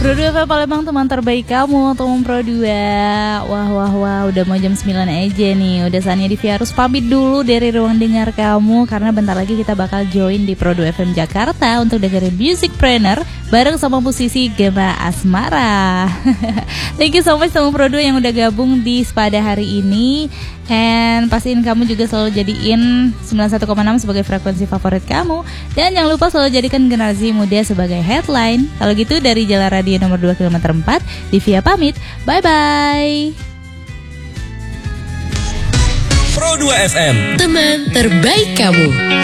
Pro 2 FM Palembang, teman terbaik kamu, teman Pro 2. Wah, udah mau jam 9 aja nih. Udah saatnya Divi harus pamit dulu dari ruang dengar kamu, karena bentar lagi kita bakal join di Pro 2 FM Jakarta untuk dengerin Musicpreneur bareng sama musisi Gemma Asmara. Thank you so much teman Pro 2 yang udah gabung di pada hari ini. And pastiin kamu juga selalu jadiin 91,6 sebagai frekuensi favorit kamu. Dan jangan lupa selalu jadikan Generasi Muda sebagai headline. Kalau gitu dari Jalan Radio nomor 2 km 4, Divia pamit. Bye-bye. Pro 2 FM, teman terbaik kamu.